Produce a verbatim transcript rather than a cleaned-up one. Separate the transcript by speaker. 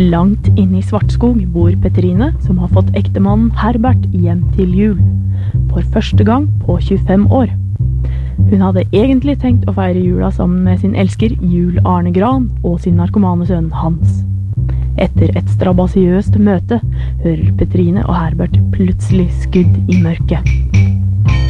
Speaker 1: Langt inne i Svartskog bor Petrine, som har fått ektemannen Herbert hjem til jul. For første gang på tjuefem år. Hun hadde egentlig tenkt å feire jula sammen med sin elsker Jul Arne Gran og sin narkomane sønn Hans. Etter et strabasiøst møte hører Petrine og Herbert plutselig skudd i mørket.